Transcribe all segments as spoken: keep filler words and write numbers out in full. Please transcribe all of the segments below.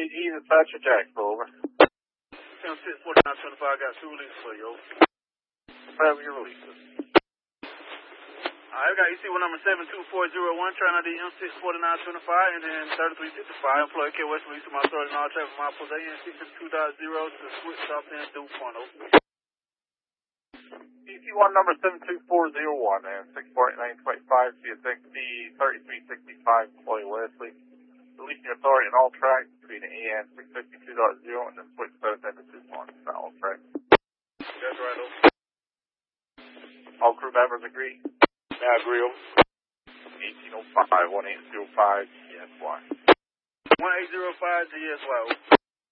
E dispatcher Jacksonville, over. M six forty-nine twenty-five, got two releases for you, over. Have your releases. Alright, we got E C one number seven two four zero one, trying out the M six forty-nine twenty-five, and then thirty-three fifty-five. Employee K West release to my authority and all traffic from my post A N six fifty-two point zero to switch off in DuPont, over. E C one number seven two four zero one and six forty-nine twenty-five, C S X D thirty-three sixty-five, employee Wesley. Releasing your authority in all tracks between A N six fifty-two point zero and then switch both into DuPont to all tracks. That's right, over. All crew members agree? Yeah, I agree, over. eighteen oh five, one eight zero five, G S Y. one eight zero five, G S Y, over.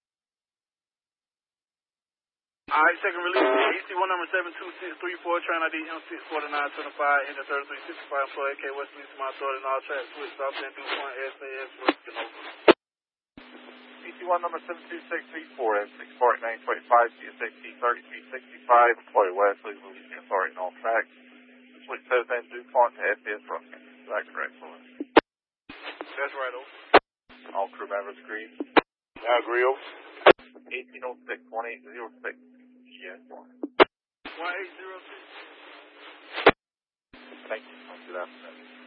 Alright, second release, E C one number seven two six three four, trying out the M six forty-nine twenty-five, and the thirty-three sixty-five, employee K West release to my authority and all tracks switch off in DuPont S A S, working, over. E C one number seven two six three four and six forty-nine twenty-five, C S X D thirty-three sixty-five, employee Wesley, releasing authority in all tracks. Switch both in DuPont to S A S Ruskin. Is that correct, Louis? That's right, over. All crew members agree? Yeah, I agree, over. eighteen oh six, one eight zero six, G S Y. one eight zero six. Thank you. Good afternoon.